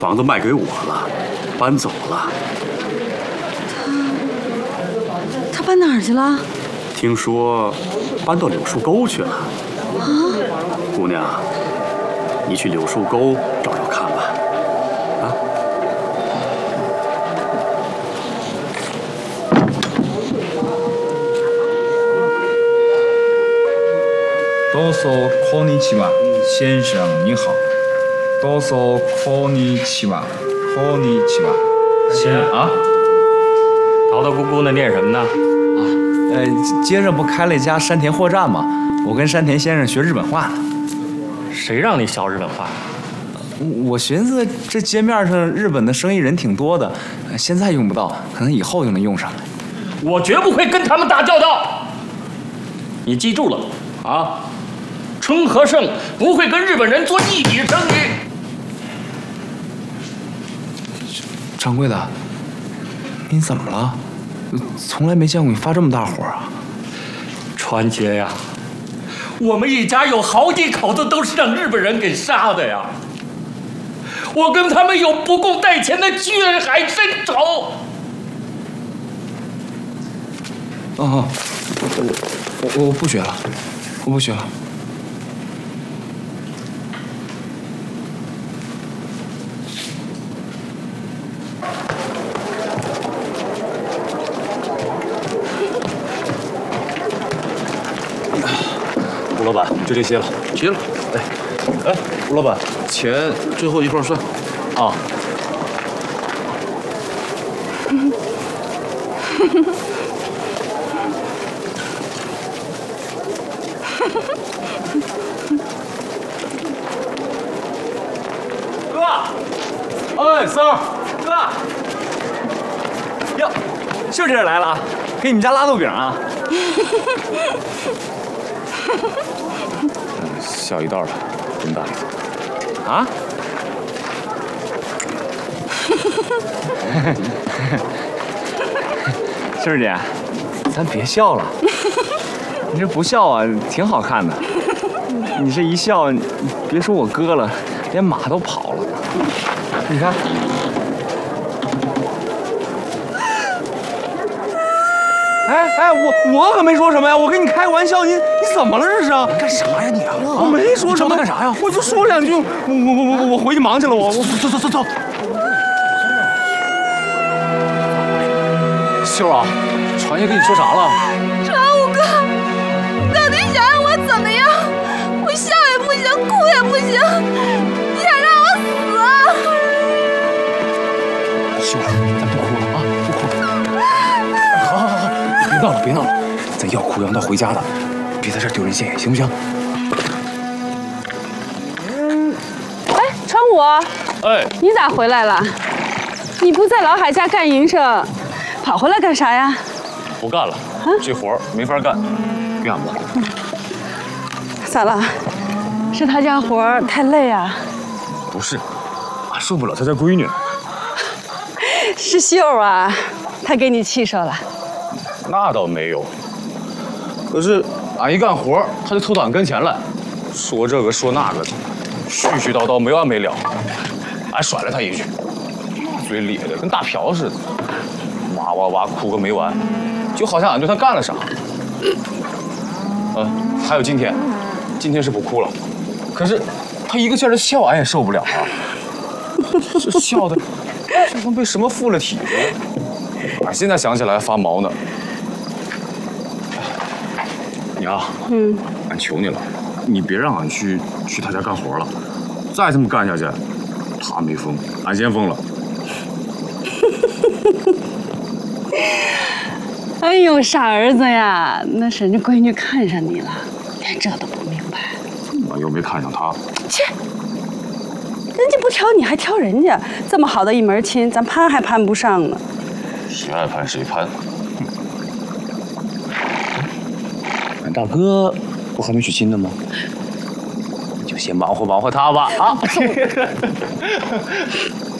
房子卖给我了，搬走了。 他搬哪儿去了？ 听说搬到柳树沟去了。 啊！ 姑娘，你去柳树沟找找看吧。啊！ どうぞこんにちは，先生你好。どうぞこんにちは，こんにちは。先啊， 叨叨咕咕的念什么呢？ 街上不开了一家山田货站吗？我跟山田先生学日本话呢。 谁让你学日本话？ 我寻思这街面上日本的生意人挺多的，现在用不到，可能以后就能用上来。 我绝不会跟他们打交道。你记住了啊！春和盛不会跟日本人做一笔生意。 掌柜的，你怎么了？从来没见过你发这么大火啊！ 川姐呀，我们一家有好几口子都是让日本人给杀的呀！我跟他们有不共戴天的血海深仇。 哦，我不学了，我不学了。 吴老板，就这些了。 行了，哎，吴老板，钱最后一块算。 啊。 哥，哎，三儿，哥，哟，秀姐来了啊，给你们家拉豆饼啊。 小一袋的，这么大一个。 啊？秀姐，咱别笑了，你这不笑啊，挺好看的。你这一笑，别说我哥了，连马都跑了。你看。哎，我可没说什么呀，我跟你开个玩笑，你怎么了这是？ 干啥呀你啊？ 我没说什么， 干啥呀？ 我就说两句，我回去忙去了，我走。 秀啊，传爷跟你说啥了？ 传武哥，你到底想让我怎么样？我笑也不行，哭也不行，你想让我死啊？ 秀儿，咱不哭了啊，不哭。好，别闹了，咱要哭要闹回家的，别在这儿丢人现眼，行不行？ 哎，川武， 哎， 你咋回来了？你不在老海家干营生，跑回来干啥呀？ 不干了，这活儿没法干，别安排。 咋了？是他家活儿太累啊？ 不是，俺受不了他家闺女。 是秀啊，他给你气受了。 那倒没有，可是俺一干活，他就凑到俺跟前来，说这个说那个的，絮絮叨叨没完没了。俺甩了他一句，嘴咧的跟大瓢似的，哇哇哇哭个没完，就好像俺对他干了啥。还有今天是不哭了，可是他一个劲儿的笑，俺也受不了啊，这笑的就跟被什么附了体似的，俺现在想起来还发毛呢。你啊，俺求你了，你别让俺去他家干活了。再这么干下去，他没疯，俺先疯了。 哎呦，傻儿子呀，那是人家闺女看上你了，连这都不明白。 俺又没看上他。 切，人家不挑你还挑人家，这么好的一门亲，咱攀还攀不上呢。 谁爱攀谁攀。俺大哥不还没娶亲呢吗？你就先忙活忙活他吧啊！